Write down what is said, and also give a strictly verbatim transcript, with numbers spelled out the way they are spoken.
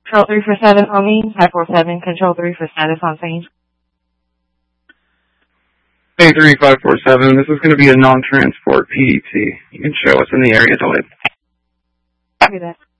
Control three for status on me. five four seven, Control three for status on scene. A three five four seven, this is going to be a non-transport P E T. You can show us in the area to live. Copy that.